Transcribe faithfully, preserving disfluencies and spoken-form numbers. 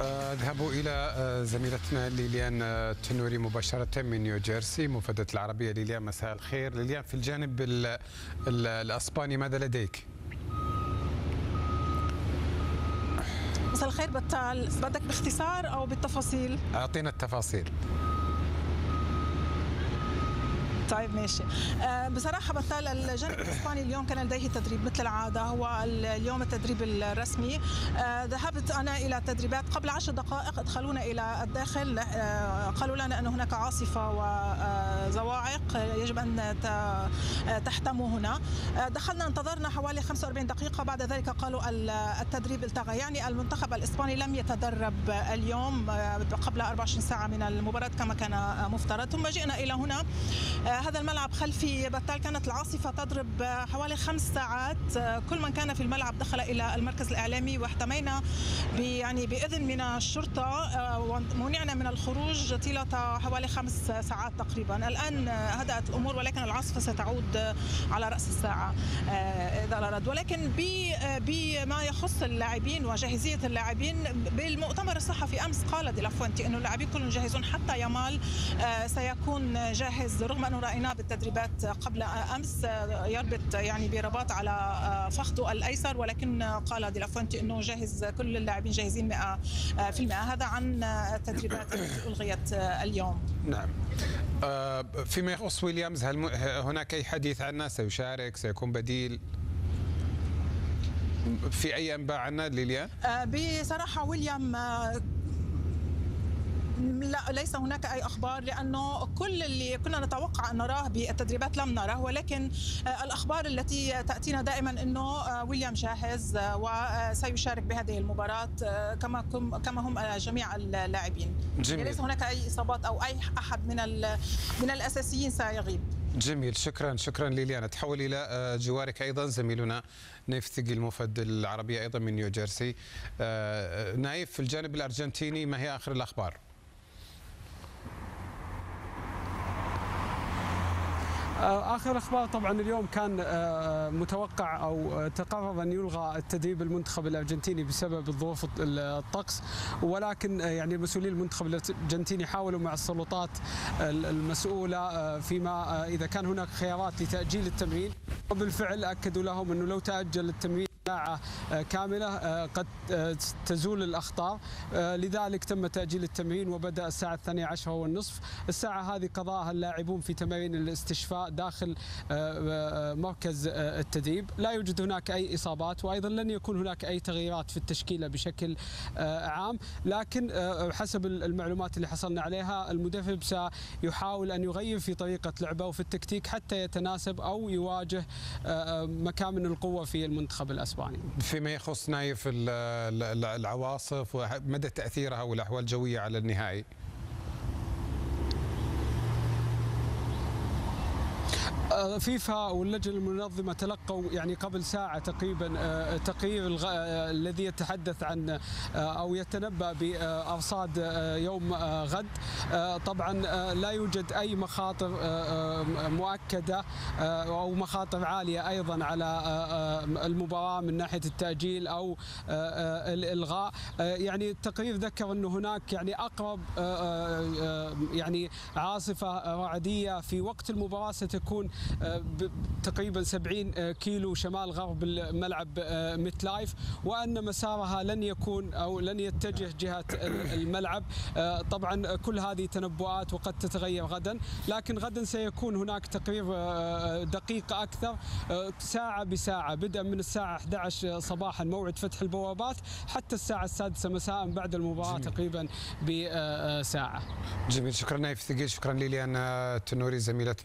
اذهب إلى آه، زميلتنا ليليان آه، التنوري مباشرة من نيوجيرسي. مفادة العربية ليليان، مساء الخير. ليليان، في الجانب ال ال الأسباني ماذا لديك؟ مساء الخير بتال، بدك باختصار أو بالتفاصيل؟ أعطينا التفاصيل. طيب ماشي. آه بصراحة بطال الجانب الإسباني اليوم كان لديه تدريب مثل العادة، هو اليوم التدريب الرسمي. آه ذهبت أنا إلى التدريبات قبل عشر دقائق، أدخلونا إلى الداخل. آه قالوا لنا أن هناك عاصفة وزواعق يجب أن تحتموا هنا. آه دخلنا انتظرنا حوالي خمسة وأربعين دقيقة، بعد ذلك قالوا التدريب التغى. يعني المنتخب الإسباني لم يتدرب اليوم قبل أربع وعشرين ساعة من المباراة كما كان مفترض. ثم جئنا إلى هنا. آه هذا الملعب خلفي بتال كانت العاصفة تضرب حوالي خمس ساعات. كل من كان في الملعب دخل إلى المركز الإعلامي، واحتمينا يعني بإذن من الشرطة ومنعنا من الخروج طيلة حوالي خمس ساعات تقريبا. الآن هدأت الأمور، ولكن العاصفة ستعود على رأس الساعة إذا أراد. ولكن بما يخص اللاعبين وجاهزية اللاعبين، بالمؤتمر الصحفي أمس قال دي لا فوينتي أنه اللاعبين كلهم جاهزون، حتى يامال سيكون جاهز، رغم أنه رأيناه بالتدريبات قبل أمس يربط يعني برباط على فخذه الأيسر، ولكن قال دي لا فوينتي أنه جاهز، كل اللاعبين جاهزين مئة بالمئة. هذا عن التدريبات التي ألغيت اليوم. نعم. فيما يخص ويليامز، هل هناك أي حديث عنه؟ سيشارك؟ سيكون بديل؟ في أي أنباء عنه ليليان؟ بصراحة ويليام لا، ليس هناك أي أخبار، لأنه كل اللي كنا نتوقع أن نراه بالتدريبات لم نراه. ولكن الأخبار التي تأتينا دائما أنه ويليام جاهز وسيشارك بهذه المباراة كما كما هم جميع اللاعبين. جميل. ليس هناك أي إصابات أو أي أحد من من الأساسيين سيغيب. جميل، شكرا شكرا ليليان. أتحول إلى جوارك أيضا زميلنا نايف ثقيل مفد العربية أيضا من نيوجيرسي. نايف، في الجانب الأرجنتيني ما هي آخر الأخبار؟ آخر أخبار طبعا اليوم كان متوقع أو تقرر أن يلغى التدريب المنتخب الأرجنتيني بسبب الظروف الطقس، ولكن يعني المسؤولين المنتخب الأرجنتيني حاولوا مع السلطات المسؤولة فيما إذا كان هناك خيارات لتأجيل التمرين، وبالفعل أكدوا لهم أنه لو تأجل التمرين ساعة كاملة قد تزول الأخطار، لذلك تم تأجيل التمرين وبدأ الساعة الثانية عشرة والنصف. الساعة هذه قضاها اللاعبون في تمارين الاستشفاء داخل مركز التدريب. لا يوجد هناك أي إصابات، وأيضا لن يكون هناك أي تغييرات في التشكيلة بشكل عام، لكن حسب المعلومات اللي حصلنا عليها المدرب سيحاول أن يغير في طريقة لعبه وفي التكتيك حتى يتناسب أو يواجه مكامن القوة في المنتخب الأسباني. فيما يخص نايف العواصف ومدى تأثيرها والأحوال الجوية على النهائي، فيفا واللجنة المنظمة تلقوا يعني قبل ساعة تقريبا تقرير الذي يتحدث عن أو يتنبأ بأرصاد يوم غد. طبعا لا يوجد أي مخاطر مؤكدة أو مخاطر عالية أيضا على المباراة من ناحية التأجيل أو الإلغاء. يعني التقرير ذكر أنه هناك يعني أقرب يعني عاصفة رعدية في وقت المباراة ستكون تقريبا سبعين كيلو شمال غرب الملعب ميت لايف، وأن مسارها لن يكون أو لن يتجه جهة الملعب. طبعا كل هذه تنبؤات وقد تتغير غدا، لكن غدا سيكون هناك تقرير دقيق أكثر ساعة بساعة، بدءا من الساعة أحد عشر صباحا موعد فتح البوابات حتى الساعة السادسة مساء بعد المباراة. جميل. تقريبا بساعة. جميل، شكرا نايف ثقيل، شكرا ليليان التنوري زميلتنا.